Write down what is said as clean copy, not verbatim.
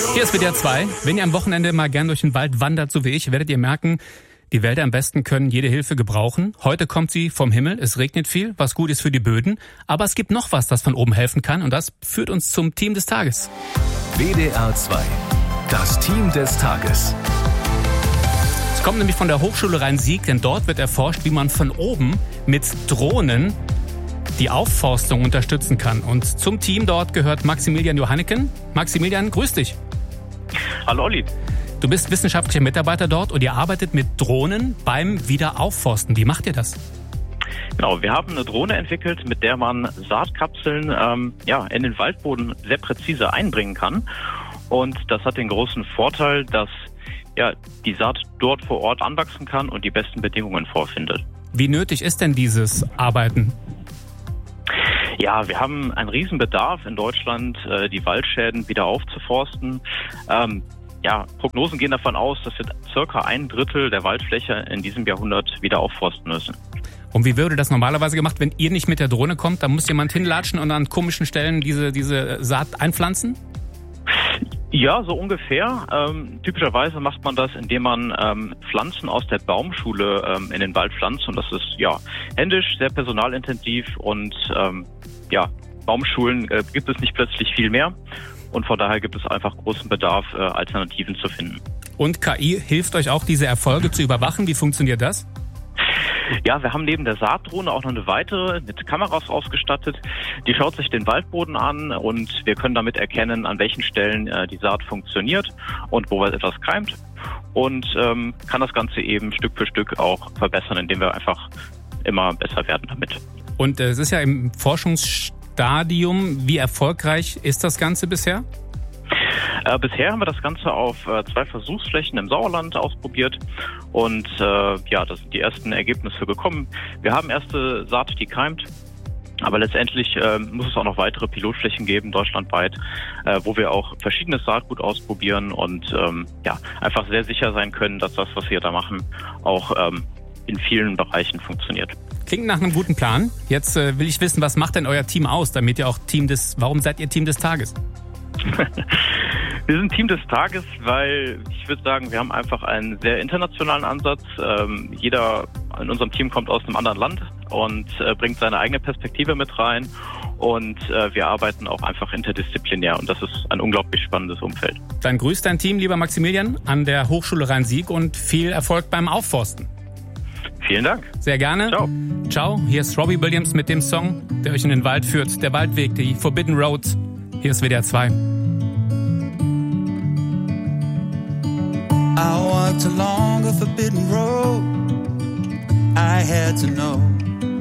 Hier ist WDR 2. Wenn ihr am Wochenende mal gern durch den Wald wandert, so wie ich, werdet ihr merken, die Wälder am besten können jede Hilfe gebrauchen. Heute kommt sie vom Himmel, es regnet viel, was gut ist für die Böden. Aber es gibt noch was, das von oben helfen kann, und das führt uns zum Team des Tages. WDR 2, das Team des Tages. Es kommt nämlich von der Hochschule Rhein-Sieg, denn dort wird erforscht, wie man von oben mit Drohnen die Aufforstung unterstützen kann. Und zum Team dort gehört Maximilian Johanneken. Maximilian, grüß dich. Hallo Olli. Du bist wissenschaftlicher Mitarbeiter dort und ihr arbeitet mit Drohnen beim Wiederaufforsten. Wie macht ihr das? Genau, wir haben eine Drohne entwickelt, mit der man Saatkapseln in den Waldboden sehr präzise einbringen kann. Und das hat den großen Vorteil, dass die Saat dort vor Ort anwachsen kann und die besten Bedingungen vorfindet. Wie nötig ist denn dieses Arbeiten? Ja, wir haben einen Riesenbedarf in Deutschland, die Waldschäden wieder aufzuforsten. Prognosen gehen davon aus, dass wir circa 1/3 der Waldfläche in diesem Jahrhundert wieder aufforsten müssen. Und wie würde das normalerweise gemacht, wenn ihr nicht mit der Drohne kommt? Da muss jemand hinlatschen und an komischen Stellen diese Saat einpflanzen? Ja, so ungefähr. Typischerweise macht man das, indem man Pflanzen aus der Baumschule in den Wald pflanzt. Und das ist händisch, sehr personalintensiv. Und Baumschulen gibt es nicht plötzlich viel mehr. Und von daher gibt es einfach großen Bedarf, Alternativen zu finden. Und KI hilft euch auch, diese Erfolge zu überwachen. Wie funktioniert das? Ja, wir haben neben der Saatdrohne auch noch eine weitere mit Kameras ausgestattet. Die schaut sich den Waldboden an und wir können damit erkennen, an welchen Stellen die Saat funktioniert und wo etwas keimt. Und kann das Ganze eben Stück für Stück auch verbessern, indem wir einfach immer besser werden damit. Und es ist ja im Forschungsstadium. Wie erfolgreich ist das Ganze bisher? Bisher haben wir das Ganze auf 2 Versuchsflächen im Sauerland ausprobiert und da sind die ersten Ergebnisse gekommen. Wir haben erste Saat, die keimt, aber letztendlich muss es auch noch weitere Pilotflächen geben, deutschlandweit, wo wir auch verschiedenes Saatgut ausprobieren und einfach sehr sicher sein können, dass das, was wir da machen, auch in vielen Bereichen funktioniert. Klingt nach einem guten Plan. Jetzt will ich wissen, was macht denn euer Team aus, damit ihr auch warum seid ihr Team des Tages? Wir sind Team des Tages, weil ich würde sagen, wir haben einfach einen sehr internationalen Ansatz. Jeder in unserem Team kommt aus einem anderen Land und bringt seine eigene Perspektive mit rein. Und wir arbeiten auch einfach interdisziplinär und das ist ein unglaublich spannendes Umfeld. Dann grüßt dein Team, lieber Maximilian, an der Hochschule Rhein-Sieg und viel Erfolg beim Aufforsten. Vielen Dank. Sehr gerne. Ciao. Ciao. Hier ist Robbie Williams mit dem Song, der euch in den Wald führt. Der Waldweg, die Forbidden Roads. Hier ist WDR 2. I walked along a forbidden road. I had to know